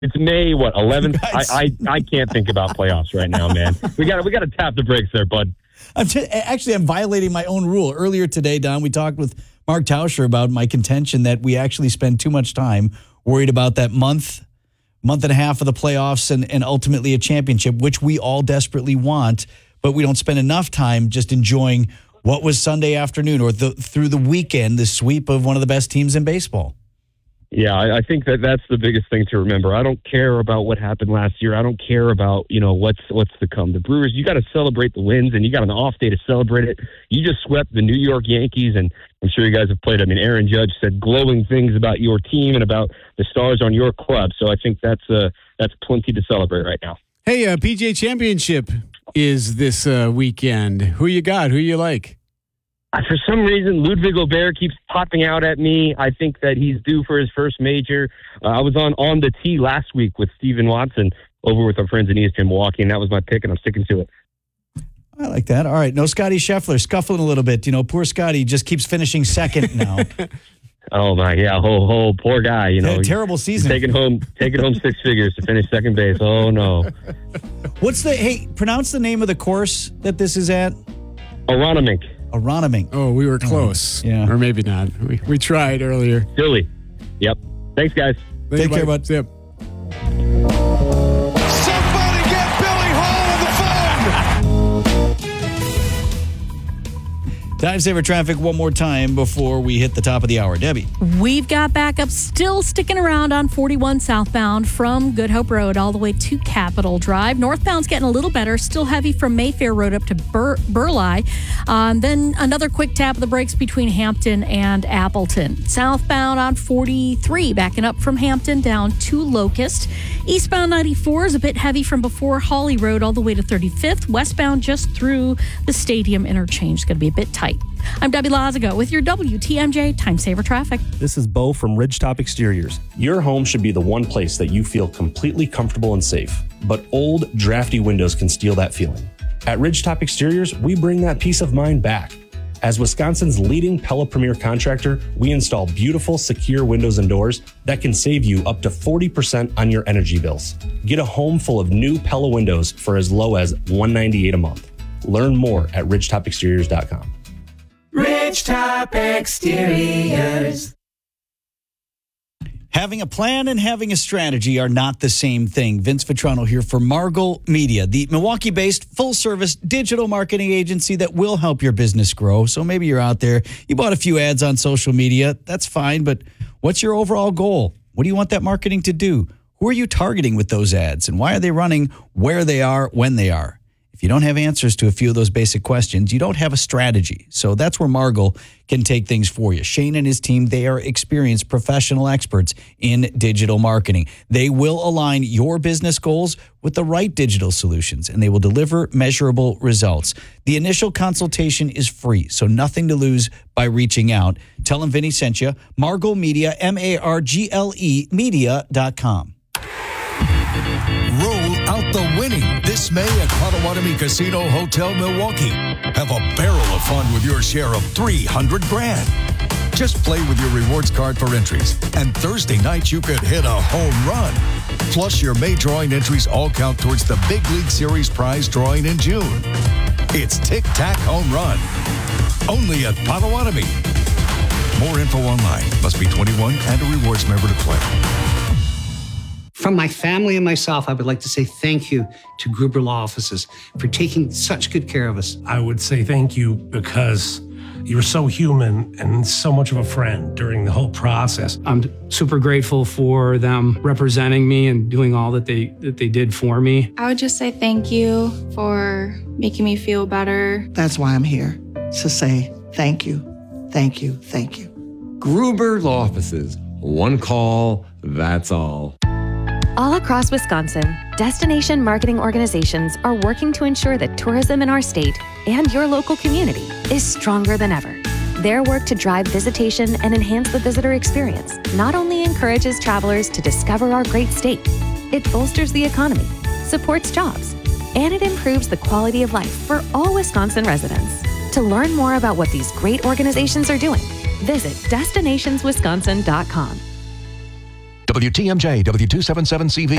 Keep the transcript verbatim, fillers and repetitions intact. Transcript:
It's May, what, eleventh? I, I I can't think about playoffs right now, man. We got we got to tap the brakes there, bud. I'm t- actually, I'm violating my own rule. Earlier today, Don, we talked with Mark Tauscher about my contention that we actually spend too much time worried about that month, month and a half of the playoffs and, and ultimately a championship, which we all desperately want, but we don't spend enough time just enjoying what was Sunday afternoon or the, through the weekend, the sweep of one of the best teams in baseball. Yeah, I, I think that that's the biggest thing to remember. I don't care about what happened last year. I don't care about, you know, what's what's to come. The Brewers, you got to celebrate the wins, and you got an off day to celebrate it. You just swept the New York Yankees, and I'm sure you guys have played. I mean, Aaron Judge said glowing things about your team and about the stars on your club. So I think that's uh, that's plenty to celebrate right now. Hey, uh, P G A Championship is this uh, weekend. Who you got? Who you like? Uh, for some reason, Ludwig Gobert keeps popping out at me. I think that he's due for his first major. Uh, I was on On the Tee last week with Steven Watson over with our friends in East Milwaukee, and that was my pick, and I'm sticking to it. I like that. All right. No Scotty Scheffler, scuffling a little bit. You know, poor Scotty just keeps finishing second now. Oh, my, yeah, whole, whole poor guy, you know. Terrible season. Taking home, taking home six figures to finish second base. Oh, no. What's the, hey, pronounce the name of the course that this is at? Aronimink. Aronimink. Oh, we were close. Oh, yeah. Or maybe not. We we tried earlier. Philly. Yep. Thanks, guys. Take care, bud. Yep. Somebody get Billy Hall on the phone! Time saver traffic one more time before we hit the top of the hour. Debbie. We've got backup still sticking around on forty-one southbound from Good Hope Road all the way to Capitol Drive. Northbound's getting a little better, still heavy from Mayfair Road up to Bur- Burleigh. Um, then another quick tap of the brakes between Hampton and Appleton. Southbound on forty-three, backing up from Hampton down to Locust. Eastbound ninety-four is a bit heavy from before Hawley Road all the way to thirty-fifth. Westbound just through the Stadium interchange is going to be a bit tight. I'm Debbie Lazago with your W T M J Time Saver Traffic. This is Bo from Ridgetop Exteriors. Your home should be the one place that you feel completely comfortable and safe. But old, drafty windows can steal that feeling. At Ridgetop Exteriors, we bring that peace of mind back. As Wisconsin's leading Pella Premier contractor, we install beautiful, secure windows and doors that can save you up to forty percent on your energy bills. Get a home full of new Pella windows for as low as one hundred ninety-eight dollars a month. Learn more at ridgetop exteriors dot com. Ridgetop Exteriors. Having a plan and having a strategy are not the same thing. Vince Vitrano here for Margol Media, the Milwaukee-based full-service digital marketing agency that will help your business grow. So maybe you're out there, you bought a few ads on social media. That's fine, but what's your overall goal? What do you want that marketing to do? Who are you targeting with those ads? And why are they running where they are, when they are? If you don't have answers to a few of those basic questions, you don't have a strategy. So that's where Margol can take things for you. Shane and his team, they are experienced professional experts in digital marketing. They will align your business goals with the right digital solutions, and they will deliver measurable results. The initial consultation is free, so nothing to lose by reaching out. Tell them Vinny sent you. Margol Media, M A R G L E media dot com. Roll out the winning this May at Potawatomi Casino Hotel Milwaukee. Have a barrel of fun with your share of three hundred grand. Just play with your rewards card for entries, and Thursday night you could hit a home run. Plus, your May drawing entries all count towards the Big League Series prize drawing in June. It's Tic Tac Home Run, only at Potawatomi. More info online. Must be twenty-one and a rewards member to play. From my family and myself, I would like to say thank you to Gruber Law Offices for taking such good care of us. I would say thank you because you were so human and so much of a friend during the whole process. I'm super grateful for them representing me and doing all that they that they did for me. I would just say thank you for making me feel better. That's why I'm here, to say thank you, thank you, thank you. Gruber Law Offices. One call, that's all. All across Wisconsin, destination marketing organizations are working to ensure that tourism in our state and your local community is stronger than ever. Their work to drive visitation and enhance the visitor experience not only encourages travelers to discover our great state, it bolsters the economy, supports jobs, and it improves the quality of life for all Wisconsin residents. To learn more about what these great organizations are doing, visit destinations wisconsin dot com. W T M J, W two seventy-seven C V.